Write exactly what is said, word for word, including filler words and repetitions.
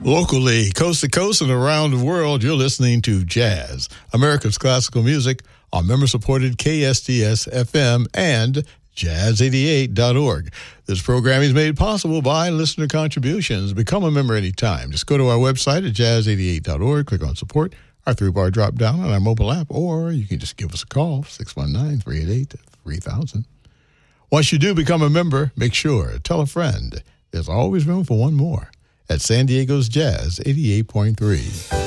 Locally, coast to coast and around the world, you're listening to Jazz, America's classical music on member-supported K S D S F M and jazz eighty-eight dot org. This program is made possible by listener contributions. Become a member anytime. Just go to our website at jazz eighty-eight dot org, click on support, our three-bar drop-down on our mobile app, or you can just give us a call, six one nine, three eight eight, three thousand. Once you do become a member, make sure, tell a friend. There's always room for one more at San Diego's Jazz eighty-eight point three.